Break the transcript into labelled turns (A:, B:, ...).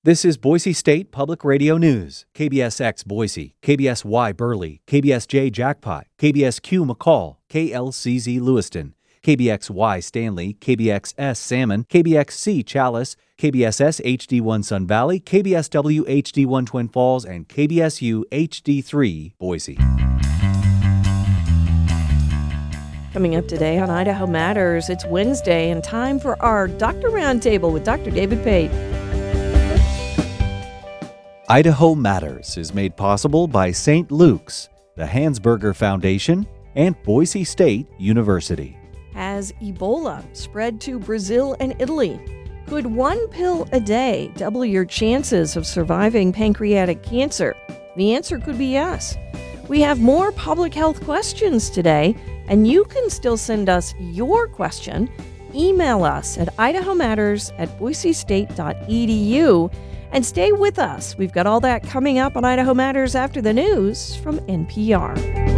A: This is Boise State Public Radio News. KBSX Boise, KBSY Burley, KBSJ Jackpot, KBSQ McCall, KLCZ Lewiston, KBXY Stanley, KBXS Salmon, KBXC Chalice, KBSS HD1 Sun Valley, KBSW HD1 Twin Falls, and KBSU HD3 Boise.
B: Coming up today on Idaho Matters, it's Wednesday and time for our Doctor Roundtable with Dr. David Pate.
A: Idaho Matters is made possible by St. Luke's, the Hansberger Foundation, and Boise State University.
B: Has Ebola spread to Brazil and Italy? Could one pill a day double your chances of surviving pancreatic cancer? The answer could be yes. We have more public health questions today, and you can still send us your question. Email us at idahomatters@boisestate.edu. And stay with us. We've got all that coming up on Idaho Matters after the news from NPR.